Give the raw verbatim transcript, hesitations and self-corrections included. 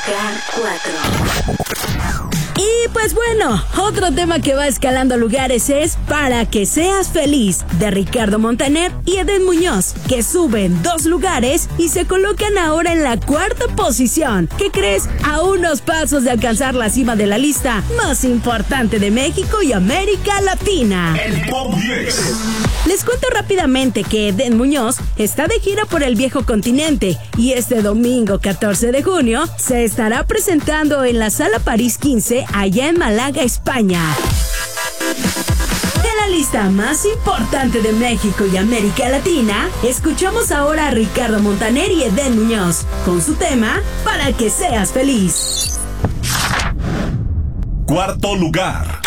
Lugar cuatro. Y pues bueno, otro tema que va escalando lugares es Para que seas feliz, de Ricardo Montaner y Eden Muñoz, que suben dos lugares y se colocan ahora en la cuarta posición. ¿Qué crees? A unos pasos de alcanzar la cima de la lista más importante de México y América Latina. El Top diez. Les cuento rápidamente que Eden Muñoz está de gira por el viejo continente y este domingo catorce de junio se estará presentando en la Sala París quince allá en Málaga, España. En la lista más importante de México y América Latina, escuchamos ahora a Ricardo Montaner y Eden Muñoz con su tema Para que seas feliz. Cuarto lugar.